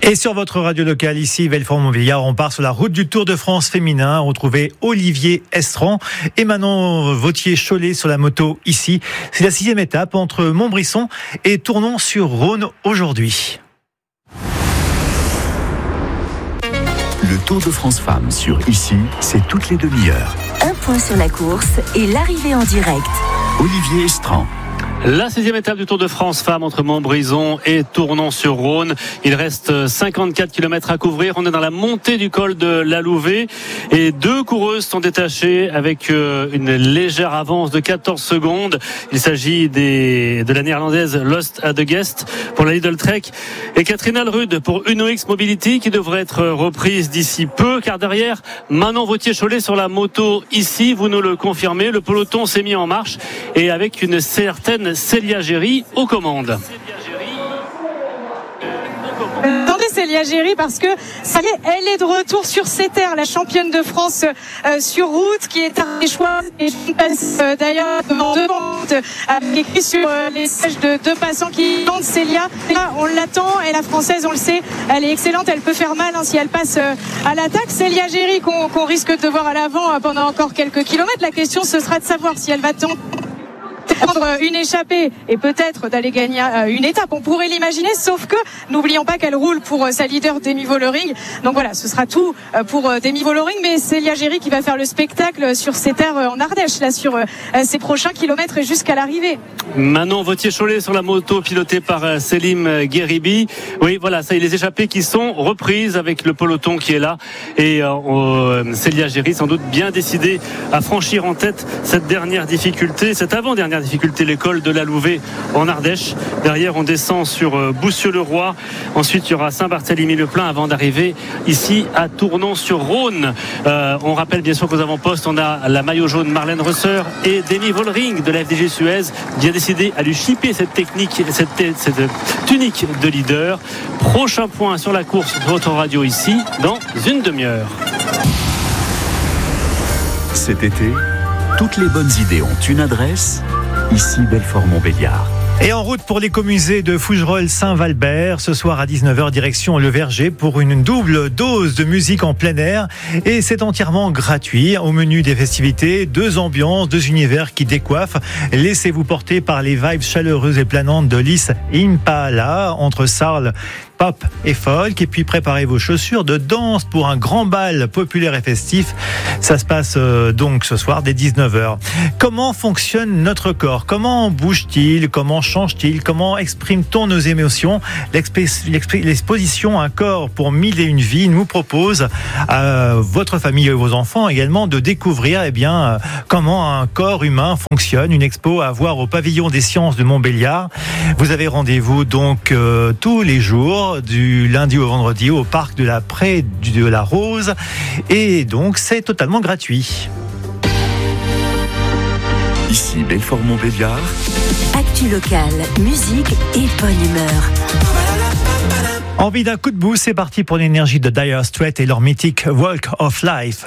Et sur votre radio locale, ici, Belfort-Montbéliard, on part sur la route du Tour de France féminin. Retrouver Olivier Estran et Manon Vauthier-Cholet sur la moto ici. C'est la 6e étape entre Montbrisson et Tournon-sur-Rhône aujourd'hui. Le Tour de France Femmes sur Ici, c'est toutes les demi-heures. Un point sur la course et l'arrivée en direct. Olivier Estran. La 6e étape du Tour de France Femmes entre Montbrison et Tournon-sur-Rhône. Il reste 54 km à couvrir. On est dans la montée du col de la Louvet et 2 coureuses sont détachées avec une légère avance de 14 secondes. Il s'agit de la néerlandaise Lost at the Guest pour la Lidl Trek et Catherine Alrude pour UNOX Mobility qui devrait être reprise d'ici peu, car derrière Manon Vauthier-Cholet sur la moto ici, vous nous le confirmez, le peloton s'est mis en marche et avec une certaine Célia Géry aux commandes. Attendez Célia Géry, parce que ça y est, elle est de retour sur ses terres, la championne de France sur route, qui est un des choix et passe d'ailleurs devant avec écrit sur les sièges de deux passants qui tentent Célia. On l'attend et la Française, on le sait, elle est excellente, elle peut faire mal si elle passe à l'attaque. Célia Géry qu'on risque de voir à l'avant pendant encore quelques kilomètres. La question ce sera de savoir si elle va tenter prendre une échappée et peut-être d'aller gagner une étape, on pourrait l'imaginer, sauf que n'oublions pas qu'elle roule pour sa leader Demi Vollering. Donc voilà, ce sera tout pour Demi Vollering, mais Célia Géry qui va faire le spectacle sur ses terres en Ardèche, là sur ses prochains kilomètres et jusqu'à l'arrivée. Manon Vauthier-Cholet sur la moto pilotée par Selim Gueribi. Oui, voilà, ça y est, les échappées qui sont reprises avec le peloton qui est là et Célia Géry sans doute bien décidée à franchir en tête cette dernière difficulté, cette avant-dernière difficulté, l'école de la Louvet en Ardèche. Derrière, on descend sur Boussieu-le-Roi. Ensuite, il y aura Saint-Barthélemy-le-Plain avant d'arriver ici à Tournon-sur-Rhône. On rappelle bien sûr qu'aux avant-postes, on a la maillot jaune Marlène Reusseur et Demi Vollering de la FDJ Suez, bien décidé à lui chipper cette technique, cette tunique de leader. Prochain point sur la course de votre radio ici, dans une demi-heure. Cet été, toutes les bonnes idées ont une adresse. Ici, Belfort-Montbéliard. Et en route pour l'écomusée de Fougerolles-Saint-Valbert, ce soir à 19h, direction Le Verger pour une double dose de musique en plein air. Et c'est entièrement gratuit. Au menu des festivités, 2 ambiances, 2 univers qui décoiffent. Laissez-vous porter par les vibes chaleureuses et planantes de Lys Impala, entre Sarl, pop et folk. Et puis préparez vos chaussures de danse pour un grand bal populaire et festif. Ça se passe donc ce soir dès 19h. Comment fonctionne notre corps? Comment bouge-t-il? Comment change-t-il? Comment exprime-t-on nos émotions? L'exposition Un corps pour 1001 vies nous propose à votre famille et vos enfants également de découvrir comment un corps humain fonctionne. Une expo à voir au pavillon des sciences de Montbéliard. Vous avez rendez-vous donc tous les jours, du lundi au vendredi, au parc de la Pré de la Rose. Et donc c'est totalement gratuit. Ici, Belfort-Montbéliard. Actu locale, musique et bonne humeur. Envie d'un coup de boost, c'est parti pour l'énergie de Dire Straits et leur mythique Walk of Life.